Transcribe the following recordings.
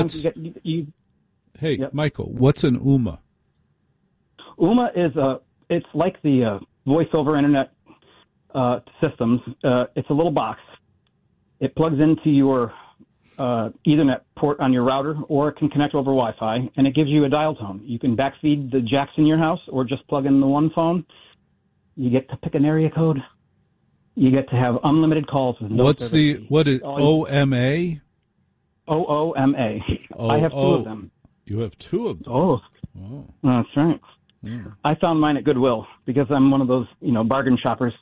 Hey, yep. Michael, what's an UMA? UMA is it's like the voice over internet systems. It's a little box. It plugs into your Ethernet port on your router, or it can connect over Wi-Fi, and it gives you a dial tone. You can backfeed the jacks in your house, or just plug in the one phone. You get to pick an area code. You get to have unlimited calls with no What is OMA? OOMA. I have two of them. You have two of them? Oh. That's right. Yeah. I found mine at Goodwill because I'm one of those, bargain shoppers.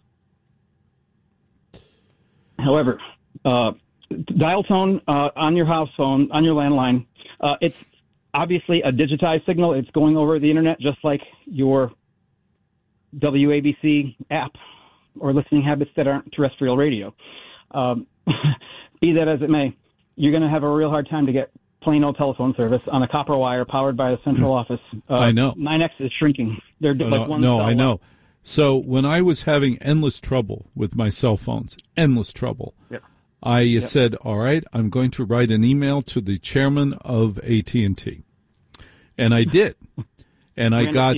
However, dial tone on your house phone, on your landline, it's obviously a digitized signal. It's going over the internet just like your WABC app or listening habits that aren't terrestrial radio. Be that as it may, you're going to have a real hard time to get plain old telephone service on a copper wire powered by a central office. I know. 9X is shrinking. They're like one No, cell I know. away. So when I was having endless trouble with my cell phones, Yep. I said, all right, I'm going to write an email to the chairman of AT&T. And I did. And I got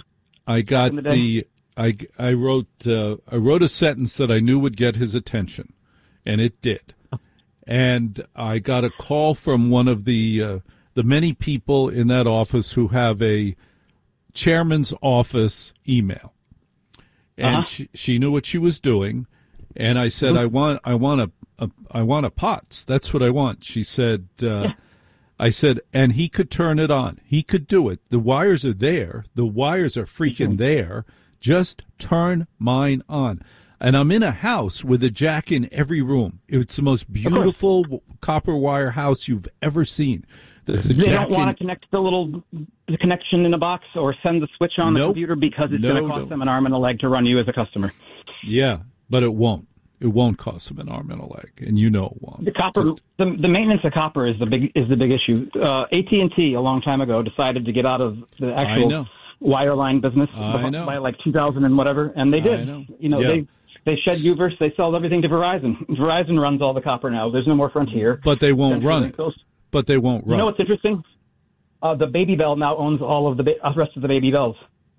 I wrote a sentence that I knew would get his attention, and it did. And I got a call from one of the many people in that office who have a chairman's office email. And she knew what she was doing, and I said, I want a POTS. That's what I want. She said, I said, and he could turn it on. He could do it. The wires are there. The wires are freaking there. Just turn mine on. And I'm in a house with a jack in every room. It's the most beautiful copper wire house you've ever seen. They don't want to connect the connection in a box or send the switch on the computer because it's going to cost them an arm and a leg to run you as a customer. Yeah, but it won't. It won't cost them an arm and a leg, and you know it won't. The copper, the maintenance of copper is the big issue. AT&T a long time ago decided to get out of the actual wireline business by like 2000 and whatever, and they did. They shed Uverse. They sold everything to Verizon. Verizon runs all the copper now. There's no more Frontier. But they won't run it. But they won't run. You know what's interesting? The Baby Bell now owns all of the rest of the Baby Bells.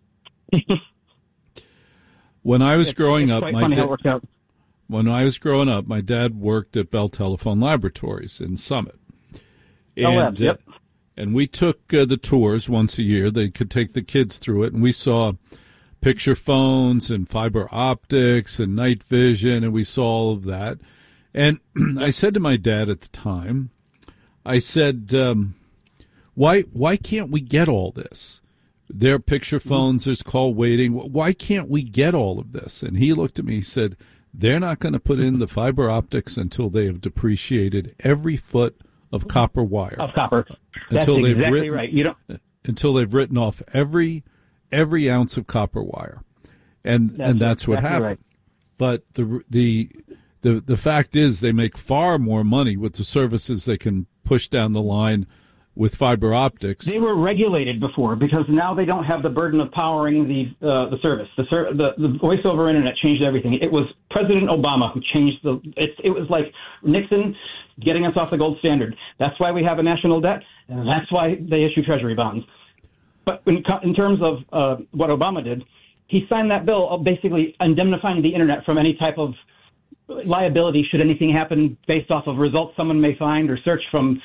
When I was growing up, funny how it worked out. When I was growing up, my dad worked at Bell Telephone Laboratories in Summit. And, and we took the tours once a year. They could take the kids through it, and we saw picture phones and fiber optics and night vision, and we saw all of that. And I said to my dad at the time, I said, why can't we get all this? There are picture phones, there's call waiting. Why can't we get all of this? And he looked at me, he said, they're not going to put in the fiber optics until they have depreciated every foot of copper wire. Of copper. That's exactly right. Until they've written off every ounce of copper wire. And that's what happened. Right. But the fact is they make far more money with the services they can push down the line with fiber optics. They were regulated before because now they don't have the burden of powering the service. The voice over internet changed everything. It was President Obama who changed it was like Nixon getting us off the gold standard. That's why we have a national debt, and that's why they issue treasury bonds. But in terms of what Obama did, he signed that bill basically indemnifying the internet from any type of liability should anything happen based off of results someone may find or search from,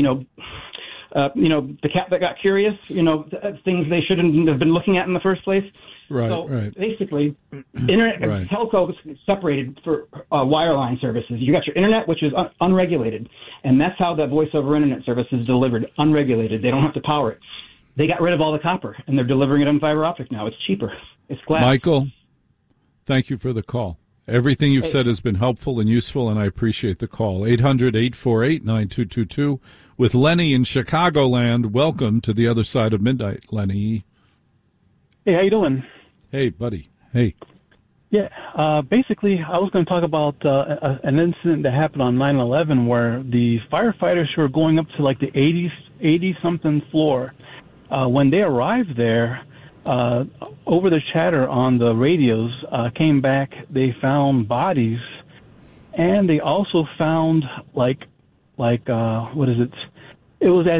the cat that got curious, things they shouldn't have been looking at in the first place. Right, so right. Basically, internet telco is separated for wireline services. You got your internet, which is unregulated, and that's how that voice over internet service is delivered, unregulated. They don't have to power it. They got rid of all the copper, and they're delivering it on fiber optic now. It's cheaper. It's glass. Michael, thank you for the call. Everything you've said has been helpful and useful, and I appreciate the call. 800-848-9222 with Lenny in Chicagoland. Welcome to the other side of midnight, Lenny. Hey, how you doing? Hey, buddy. Hey. Yeah, basically, I was going to talk about an incident that happened on 9/11 where the firefighters who were going up to like the 80-something floor, when they arrived there, over the chatter on the radios, came back, they found bodies, and they also found like what is it? it was as